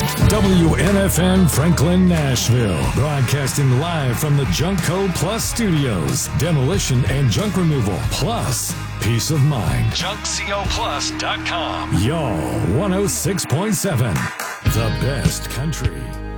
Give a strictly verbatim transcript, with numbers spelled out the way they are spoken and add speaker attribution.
Speaker 1: W N F N Franklin, Nashville. Broadcasting live from the Junk Code Plus studios. Demolition and junk removal. Plus, peace of mind. junk co plus dot com. Y'all, one oh six point seven. The best country.